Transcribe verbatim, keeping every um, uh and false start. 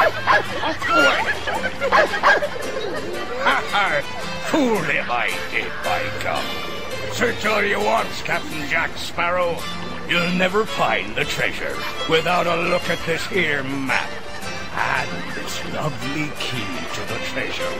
Fool if I did, by gum. Search all you want, Captain Jack Sparrow. You'll never find the treasure without a look at this here map and this lovely key to the treasure.